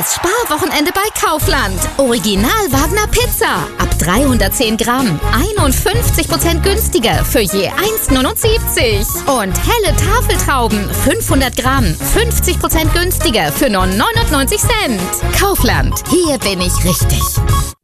Das Sparwochenende bei Kaufland. Original Wagner Pizza. Ab 310 Gramm. 51% günstiger für je 1,79. Und helle Tafeltrauben. 500 Gramm. 50% günstiger für nur 99 Cent. Kaufland. Hier bin ich richtig.